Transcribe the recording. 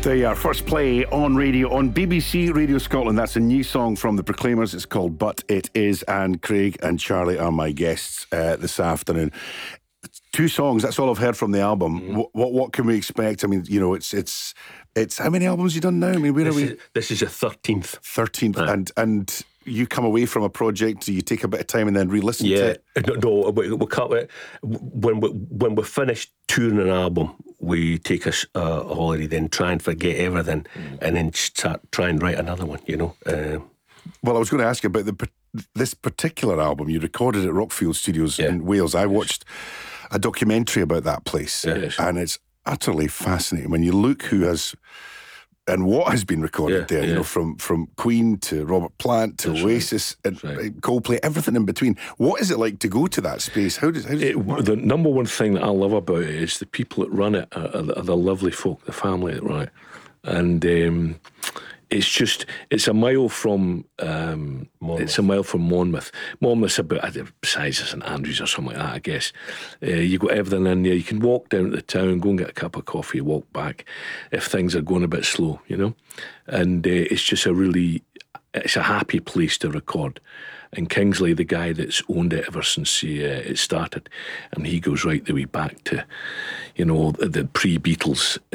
The first play on radio on BBC Radio Scotland. That's a new song from the Proclaimers. It's called But It Is, and Craig and Charlie are my guests this afternoon. 2 songs, that's all I've heard from the album. What can we expect? I mean, you know, it's how many albums have you done now? I mean, where are we? This is your 13th. 13th, and you come away from a project, do you take a bit of time and then re-listen to it? No, we'll cut it. When we're finished touring an album, we take a holiday, then try and forget everything, and then start try and write another one, you know. Well, I was going to ask you about this particular album. You recorded at Rockfield Studios in Wales. I watched a documentary about that place, and it's utterly fascinating. When you look who has and what has been recorded there, you know, from Queen to Robert Plant to Oasis and Coldplay, everything in between. What is it like to go to that space? How does it work? The number one thing that I love about it is the people that run it are the lovely folk, the family that run it, and it's a mile from Monmouth. Monmouth's about the size of St Andrews or something like that, I guess. You got everything in there. You can walk down to the town, go and get a cup of coffee, walk back if things are going a bit slow, you know. And it's just it's a happy place to record. And Kingsley, the guy that's owned it ever since it started, and he goes right the way back to, you know, the pre-Beatles